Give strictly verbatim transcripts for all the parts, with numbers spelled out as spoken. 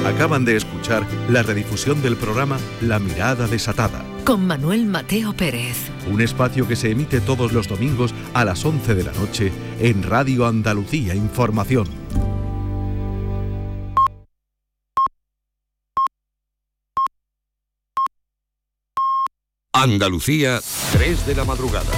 Acaban de escuchar la redifusión del programa La Mirada Desatada, con Manuel Mateo Pérez. Un espacio que se emite todos los domingos a las once de la noche en Radio Andalucía Información. Andalucía, tres de la madrugada.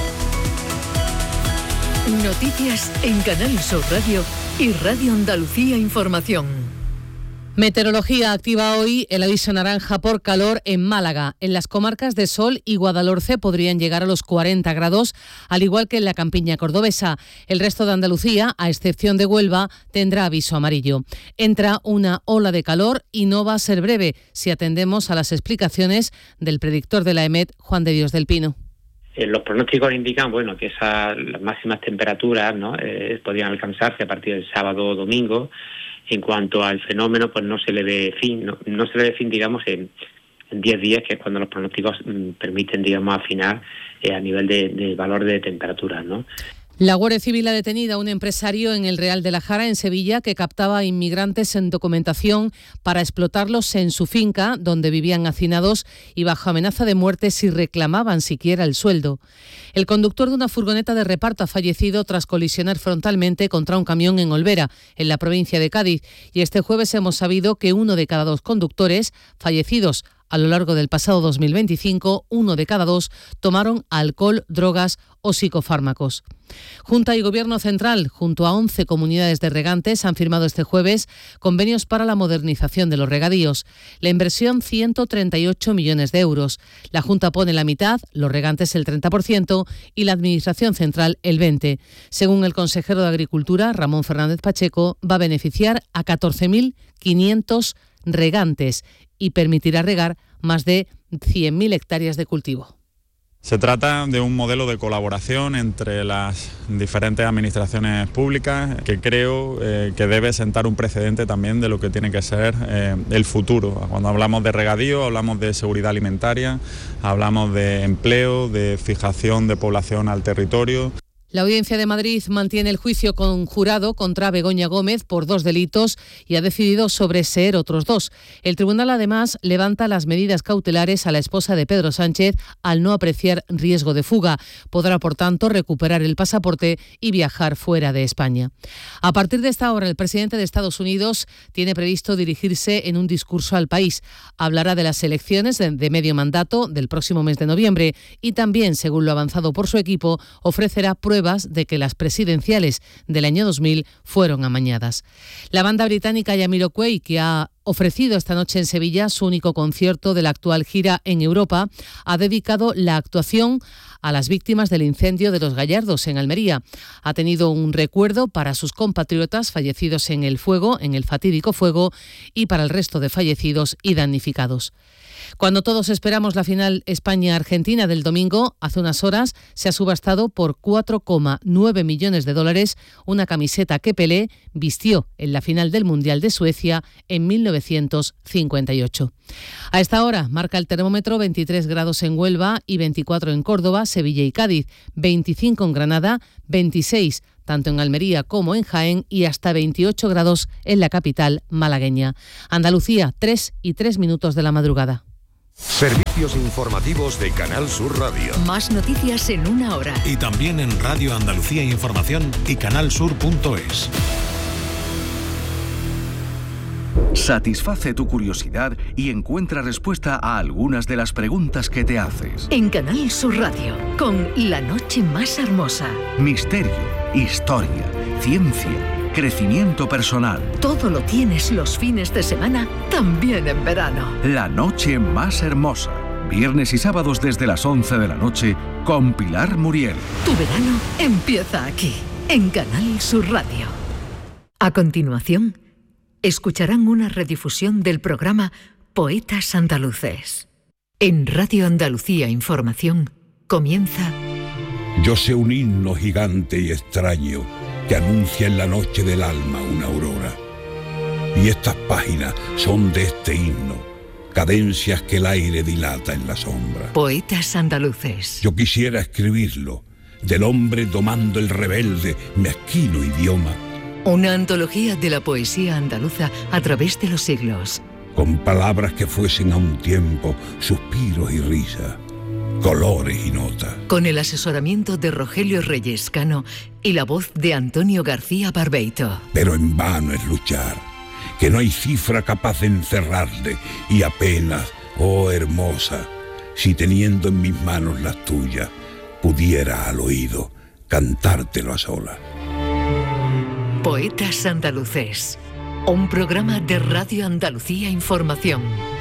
Noticias en Canal Sur Radio y Radio Andalucía Información. Meteorología activa hoy el aviso naranja por calor en Málaga. En las comarcas de Sol y Guadalhorce podrían llegar a los cuarenta grados, al igual que en la campiña cordobesa. El resto de Andalucía, a excepción de Huelva, tendrá aviso amarillo. Entra una ola de calor y no va a ser breve, si atendemos a las explicaciones del predictor de la EMET, Juan de Dios del Pino. Eh, los pronósticos indican, bueno, que esas las máximas temperaturas, ¿no?, eh, podrían alcanzarse a partir del sábado o domingo. En cuanto al fenómeno, pues no se le ve fin, no, no se le ve fin, digamos, en diez días, que es cuando los pronósticos mm, permiten, digamos, afinar eh, a nivel de, de valor de temperatura, ¿no? La Guardia Civil ha detenido a un empresario en el Real de la Jara, en Sevilla, que captaba inmigrantes en documentación para explotarlos en su finca, donde vivían hacinados y bajo amenaza de muerte si reclamaban siquiera el sueldo. El conductor de una furgoneta de reparto ha fallecido tras colisionar frontalmente contra un camión en Olvera, en la provincia de Cádiz, y este jueves hemos sabido que uno de cada dos conductores fallecidos a lo largo del pasado dos mil veinticinco, uno de cada dos tomaron alcohol, drogas o psicofármacos. Junta y Gobierno Central, junto a once comunidades de regantes, han firmado este jueves convenios para la modernización de los regadíos. La inversión, ciento treinta y ocho millones de euros. La Junta pone la mitad, los regantes el treinta por ciento y la Administración Central el veinte por ciento. Según el consejero de Agricultura, Ramón Fernández Pacheco, va a beneficiar a catorce mil quinientos regantes y permitirá regar más de cien mil hectáreas de cultivo. Se trata de un modelo de colaboración entre las diferentes administraciones públicas que creo eh, que debe sentar un precedente también de lo que tiene que ser eh, el futuro. Cuando hablamos de regadío, hablamos de seguridad alimentaria, hablamos de empleo, de fijación de población al territorio. La Audiencia de Madrid mantiene el juicio conjurado contra Begoña Gómez por dos delitos y ha decidido sobreseer otros dos. El tribunal, además, levanta las medidas cautelares a la esposa de Pedro Sánchez al no apreciar riesgo de fuga. Podrá, por tanto, recuperar el pasaporte y viajar fuera de España. A partir de esta hora, el presidente de Estados Unidos tiene previsto dirigirse en un discurso al país. Hablará de las elecciones de, de medio mandato del próximo mes de noviembre y también, según lo avanzado por su equipo, ofrecerá pruebas de que las presidenciales del año dos mil fueron amañadas. La banda británica Jamiroquai, que ha ofrecido esta noche en Sevilla su único concierto de la actual gira en Europa, ha dedicado la actuación a las víctimas del incendio de Los Gallardos en Almería. Ha tenido un recuerdo para sus compatriotas fallecidos en el fuego, en el fatídico fuego, y para el resto de fallecidos y damnificados. Cuando todos esperamos la final España-Argentina del domingo, hace unas horas se ha subastado por cuatro coma nueve millones de dólares una camiseta que Pelé vistió en la final del Mundial de Suecia en mil novecientos cincuenta y ocho. A esta hora marca el termómetro veintitrés grados en Huelva y veinticuatro en Córdoba, Sevilla y Cádiz, veinticinco en Granada, veintiséis tanto en Almería como en Jaén y hasta veintiocho grados en la capital malagueña. Andalucía, tres y tres minutos de la madrugada. Servicios informativos de Canal Sur Radio. Más noticias en una hora. Y también en Radio Andalucía Información y canalsur punto es. Satisface tu curiosidad y encuentra respuesta a algunas de las preguntas que te haces. En Canal Sur Radio, con La Noche Más Hermosa. Misterio, historia, ciencia, crecimiento personal. Todo lo tienes los fines de semana, también en verano. La Noche Más Hermosa. Viernes y sábados desde las once de la noche con Pilar Muriel. Tu verano empieza aquí, en Canal Sur Radio. A continuación, escucharán una redifusión del programa Poetas Andaluces. En Radio Andalucía Información comienza... Yo sé un himno gigante y extraño que anuncia en la noche del alma una aurora. Y estas páginas son de este himno, cadencias que el aire dilata en la sombra. Poetas Andaluces. Yo quisiera escribirlo, del hombre domando el rebelde, mezquino idioma. Una antología de la poesía andaluza a través de los siglos. con palabras que fuesen a un tiempo suspiros y risas, colores y notas. Con el asesoramiento de Rogelio Reyes Cano y la voz de Antonio García Barbeito. Pero en vano es luchar, que no hay cifra capaz de encerrarle, y apenas, oh hermosa, si teniendo en mis manos las tuyas, pudiera al oído cantártelo a solas. Poetas Andaluces, un programa de Radio Andalucía Información.